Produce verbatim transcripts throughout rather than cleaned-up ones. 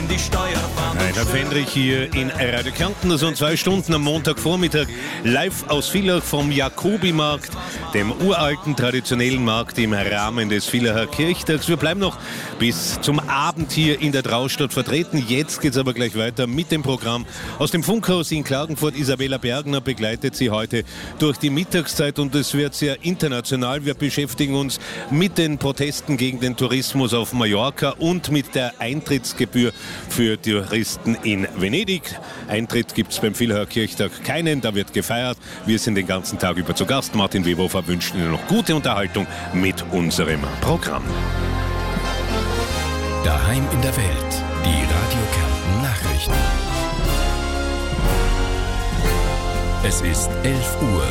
die Steuerbahn. Rainer Fendrich hier in Radio Kärnten. Das sind zwei Stunden am Montagvormittag live aus Villach vom Jakobimarkt, dem uralten traditionellen Markt im Rahmen des Villacher Kirchtags. Wir bleiben noch bis zum Abend hier in der Traustad vertreten. Jetzt geht es aber gleich weiter mit dem Programm aus dem Funkhaus in Klagenfurt. Isabella Bergner begleitet Sie heute durch die Mittagszeit und es wird sehr international. Wir beschäftigen uns mit den Protesten gegen den Tourismus auf Mallorca und mit der Eintrittsgebühr für Touristen in Venedig. Eintritt gibt es beim Villacher Kirchtag keinen, da wird gefeiert. Wir sind den ganzen Tag über zu Gast. Martin Weberhofer wünscht Ihnen noch gute Unterhaltung mit unserem Programm. Daheim in der Welt, die Radio Kärnten Nachrichten. Es ist elf Uhr.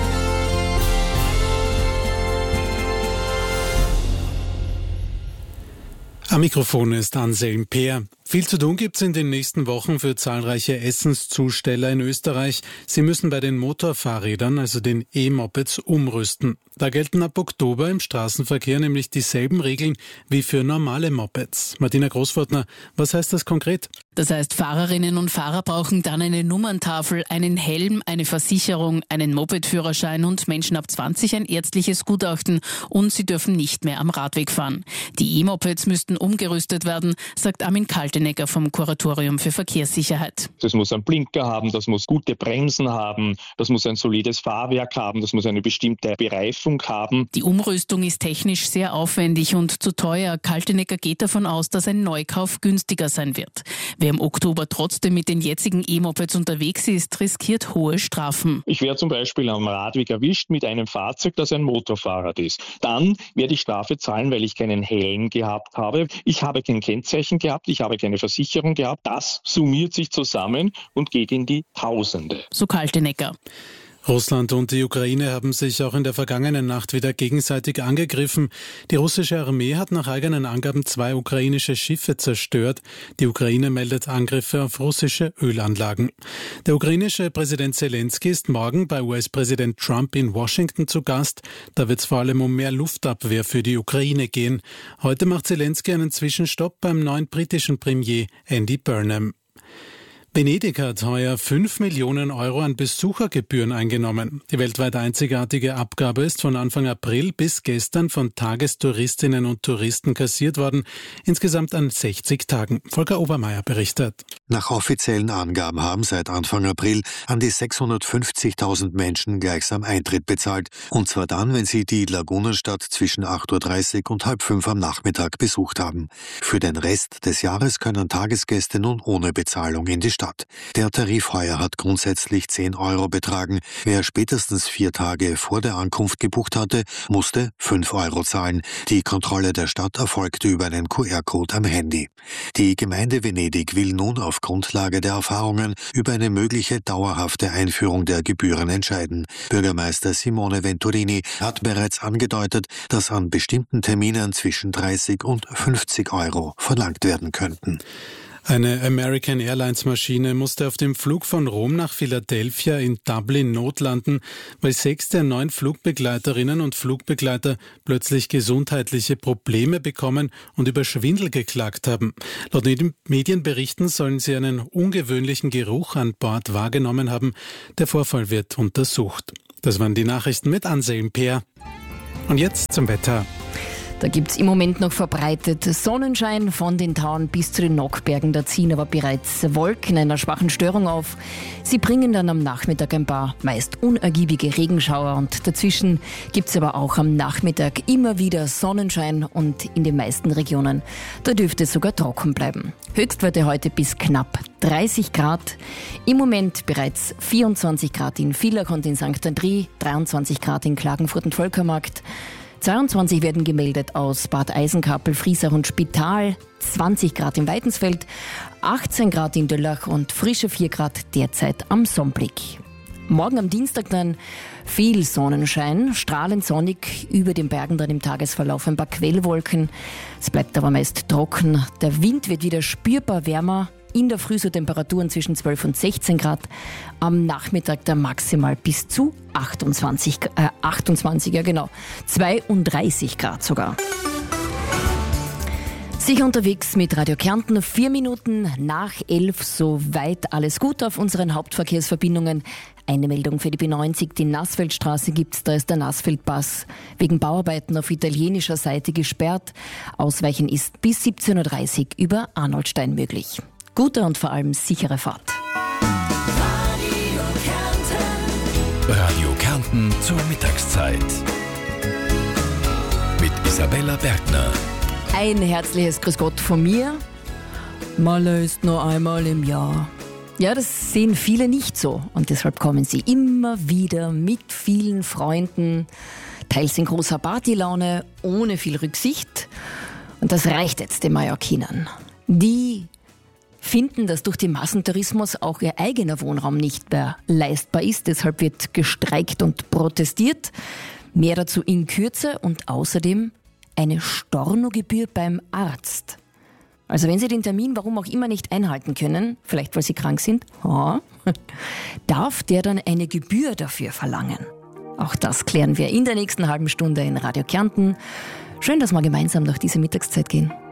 Am Mikrofon ist Anselm Peer. Viel zu tun gibt es in den nächsten Wochen für zahlreiche Essenszusteller in Österreich. Sie müssen bei den Motorfahrrädern, also den E-Mopeds, umrüsten. Da gelten ab Oktober im Straßenverkehr nämlich dieselben Regeln wie für normale Mopeds. Martina Großfortner, was heißt das konkret? Das heißt, Fahrerinnen und Fahrer brauchen dann eine Nummerntafel, einen Helm, eine Versicherung, einen Mopedführerschein und Menschen ab zwanzig ein ärztliches Gutachten und sie dürfen nicht mehr am Radweg fahren. Die E-Mopeds müssten umgerüstet werden, sagt Armin Kaltenegger vom Kuratorium für Verkehrssicherheit. Das muss einen Blinker haben, das muss gute Bremsen haben, das muss ein solides Fahrwerk haben, das muss eine bestimmte Bereifung haben. Die Umrüstung ist technisch sehr aufwendig und zu teuer. Kaltenegger geht davon aus, dass ein Neukauf günstiger sein wird. Wer im Oktober trotzdem mit den jetzigen E-Mopeds unterwegs ist, riskiert hohe Strafen. Ich werde zum Beispiel am Radweg erwischt mit einem Fahrzeug, das ein Motorfahrrad ist. Dann werde ich Strafe zahlen, weil ich keinen Helm gehabt habe. Ich habe kein Kennzeichen gehabt, ich habe keine Versicherung gehabt. Das summiert sich zusammen und geht in die Tausende. So Kaltenegger. Russland und die Ukraine haben sich auch in der vergangenen Nacht wieder gegenseitig angegriffen. Die russische Armee hat nach eigenen Angaben zwei ukrainische Schiffe zerstört. Die Ukraine meldet Angriffe auf russische Ölanlagen. Der ukrainische Präsident Zelensky ist morgen bei U S-Präsident Trump in Washington zu Gast. Da wird es vor allem um mehr Luftabwehr für die Ukraine gehen. Heute macht Zelensky einen Zwischenstopp beim neuen britischen Premier Andy Burnham. Venedig hat heuer fünf Millionen Euro an Besuchergebühren eingenommen. Die weltweit einzigartige Abgabe ist von Anfang April bis gestern von Tagestouristinnen und Touristen kassiert worden, insgesamt an sechzig Tagen. Volker Obermeier berichtet. Nach offiziellen Angaben haben seit Anfang April an die sechshundertfünfzigtausend Menschen gleichsam Eintritt bezahlt. Und zwar dann, wenn sie die Lagunenstadt zwischen acht Uhr dreißig und halb fünf am Nachmittag besucht haben. Für den Rest des Jahres können Tagesgäste nun ohne Bezahlung in die Stadt. Der Tarif heuer hat grundsätzlich zehn Euro betragen. Wer spätestens vier Tage vor der Ankunft gebucht hatte, musste fünf Euro zahlen. Die Kontrolle der Stadt erfolgte über einen Q R-Code am Handy. Die Gemeinde Venedig will nun auf Grundlage der Erfahrungen über eine mögliche dauerhafte Einführung der Gebühren entscheiden. Bürgermeister Simone Venturini hat bereits angedeutet, dass an bestimmten Terminen zwischen dreißig und fünfzig Euro verlangt werden könnten. Eine American Airlines Maschine musste auf dem Flug von Rom nach Philadelphia in Dublin notlanden, weil sechs der neun Flugbegleiterinnen und Flugbegleiter plötzlich gesundheitliche Probleme bekommen und über Schwindel geklagt haben. Laut Medienberichten sollen sie einen ungewöhnlichen Geruch an Bord wahrgenommen haben. Der Vorfall wird untersucht. Das waren die Nachrichten mit Anselm Peer. Und jetzt zum Wetter. Da gibt's im Moment noch verbreitet Sonnenschein von den Tauern bis zu den Nockbergen. Da ziehen aber bereits Wolken einer schwachen Störung auf. Sie bringen dann am Nachmittag ein paar meist unergiebige Regenschauer und dazwischen gibt's aber auch am Nachmittag immer wieder Sonnenschein und in den meisten Regionen, da dürfte es sogar trocken bleiben. Höchstwerte heute bis knapp dreißig Grad. Im Moment bereits vierundzwanzig Grad in Villach und in Sankt André, dreiundzwanzig Grad in Klagenfurt und Völkermarkt. zweiundzwanzig werden gemeldet aus Bad Eisenkappel, Friesach und Spital, zwanzig Grad im Weidensfeld, achtzehn Grad in Döllach und frische vier Grad derzeit am Sonnblick. Morgen am Dienstag dann viel Sonnenschein, strahlend sonnig, über den Bergen dann im Tagesverlauf ein paar Quellwolken. Es bleibt aber meist trocken, der Wind wird wieder spürbar wärmer. In der Früh so Temperaturen zwischen zwölf und sechzehn Grad. Am Nachmittag dann maximal bis zu achtundzwanzig, äh, achtundzwanzig, ja genau, zweiunddreißig Grad sogar. Sicher unterwegs mit Radio Kärnten, vier Minuten nach elf, soweit alles gut auf unseren Hauptverkehrsverbindungen. Eine Meldung für die B neunzig, die Nassfeldstraße gibt's, da ist der Nassfeldpass wegen Bauarbeiten auf italienischer Seite gesperrt. Ausweichen ist bis siebzehn Uhr dreißig über Arnoldstein möglich. Gute und vor allem sichere Fahrt. Radio Kärnten. Radio Kärnten zur Mittagszeit. Mit Isabella Bergner. Ein herzliches Grüß Gott von mir. Malle ist nur einmal im Jahr. Ja, das sehen viele nicht so und deshalb kommen sie immer wieder mit vielen Freunden, teils in großer Partylaune, ohne viel Rücksicht. Und das reicht jetzt den Mallorquinern. Die finden, dass durch den Massentourismus auch ihr eigener Wohnraum nicht mehr leistbar ist. Deshalb wird gestreikt und protestiert. Mehr dazu in Kürze und außerdem eine Stornogebühr beim Arzt. Also wenn Sie den Termin warum auch immer nicht einhalten können, vielleicht weil Sie krank sind, oh, darf der dann eine Gebühr dafür verlangen. Auch das klären wir in der nächsten halben Stunde in Radio Kärnten. Schön, dass wir gemeinsam durch diese Mittagszeit gehen.